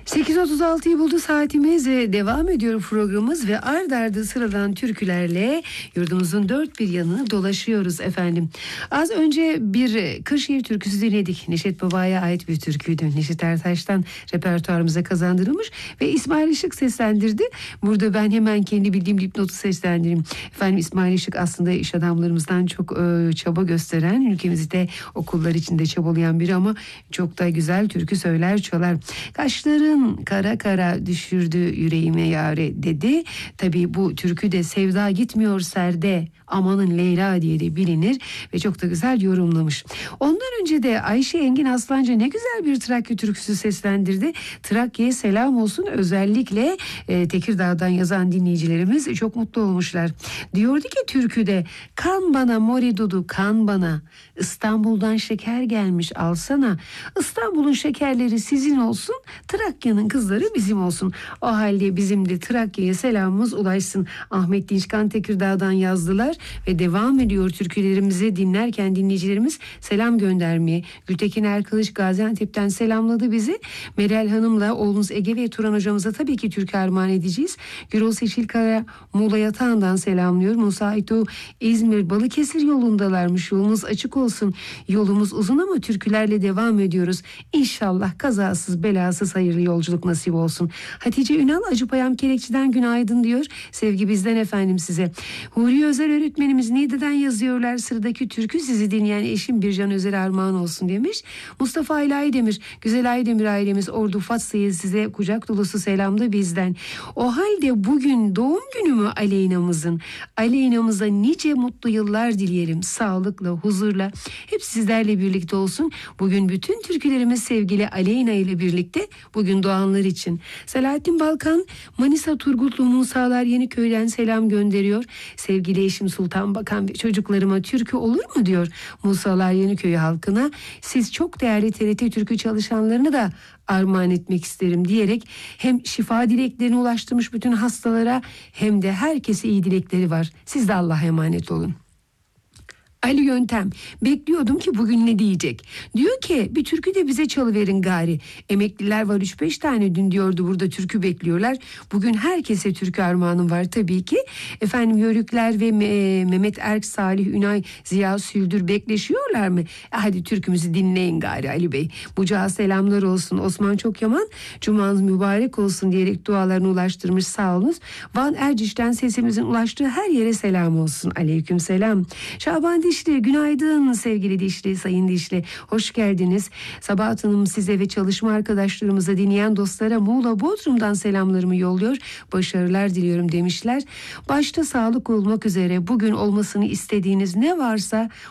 8.36'yı buldu saatimiz, devam ediyor programımız ve ard arda sıradan türkülerle yurdumuzun dört bir yanını dolaşıyoruz efendim. Az önce bir Kırşehir türküsü dinledik. Neşet Baba'ya ait bir türküydü. Neşet Ertaş'tan repertuarımıza kazandırılmış ve İsmail Işık seslendirdi. Burada ben hemen kendi bildiğim dipnotu seslendireyim. Efendim İsmail Işık aslında iş adamlarımızdan çok çaba gösteren, ülkemizde okullar içinde çabalayan biri ama çok da güzel türkü söyler, çalar. Kaşların kara kara düşürdü yüreğime yare dedi. Tabii bu türkü de sevda gitmiyor serde, amanın Leyla diye de bilinir ve çok da güzel yorumlamış. Ondan önce de Ayşe Engin Aslancı ne güzel bir Trakya türküsü seslendirdi. Trakya'ya selam olsun, özellikle Tekirdağ'dan yazan dinleyicilerimiz çok mutlu olmuşlar. Diyordu ki türküde, kan bana mori dudu kan bana, İstanbul'dan şeker gelmiş alsana, İstanbul'un şekerleri sizin olsun, Trakya'nın kızları bizim olsun. O halde bizim de Trakya'ya selamımız ulaşsın. Ahmet Dinçkan Tekirdağ'dan yazdılar ve devam ediyor türkülerimizi dinlerken dinleyicilerimiz selam göndermeye. Gültekin Erkılıç Gaziantep'ten selamladı bizi. Meral Hanım'la oğlunuz Ege ve Turan hocamıza tabii ki türkü armağan edeceğiz. Gürol Seçilkaya Muğla Yatağı'ndan selamlıyor. Musa Ayto İzmir Balıkesir yolundalarmış. Yolunuz açık olsun. Yolumuz uzun ama türkülerle devam ediyoruz. İnşallah kazasız belasız hayırlı yolculuk nasip olsun. Hatice Ünal Acıpayam Kerekçi'den günaydın diyor. Sevgi bizden efendim size. Huri Özer öğretmenimiz Niğde'den yazıyorlar. Sıradaki türkü sizi dinleyen eşim Bircan Özer armağan olsun demiş. Mustafa Ali Aydemir, güzel Aydemir ailemiz Ordu Fatsa'yı size kucak dolusu selam da bizden. O halde bugün doğum günü mü Aleyna'mızın? Aleyna'mıza nice mutlu yıllar dileyelim. Sağlıkla, huzurla. Hep sizlerle birlikte olsun. Bugün bütün türkülerimiz sevgili Aleyna ile birlikte. Bugün doğanlar için. Selahattin Balkan Manisa Turgutlu Musalar Yeniköy'den selam gönderiyor. Sevgili eşim Sultan Bakan ve çocuklarıma türkü olur mu diyor Musalar Yeniköy halkına. Siz çok değerli TRT türkü çalışanlarını da armağan etmek isterim diyerek hem şifa dileklerini ulaştırmış bütün hastalara hem de herkese iyi dilekleri var. Siz de Allah'a emanet olun. Ali Yöntem, bekliyordum ki bugün ne diyecek. Diyor ki bir türkü de bize çalıverin gari. Emekliler var 3-5 tane dün diyordu burada türkü bekliyorlar. Bugün herkese türkü armağanım var tabii ki. Efendim Yörükler ve Mehmet Erk, Salih Ünay, Ziya Süldür bekleşiyorlar mı? Hadi türkümüzü dinleyin gari Ali Bey. Bucağa selamlar olsun. Osman Çokyaman, cumanız mübarek olsun diyerek dualarını ulaştırmış, sağ olunuz. Van Erciş'ten sesimizin ulaştığı her yere selam olsun. Aleyküm selam. Şaban Dişli, günaydın sevgili Dişli, Sayın Dişli. Hoş geldiniz. Sabahat Hanım size ve çalışma arkadaşlarımıza, dinleyen dostlara Muğla Bodrum'dan selamlarımı yolluyor. Başarılar diliyorum demişler. Başta sağlık olmak üzere bugün olmasını istediğiniz ne varsa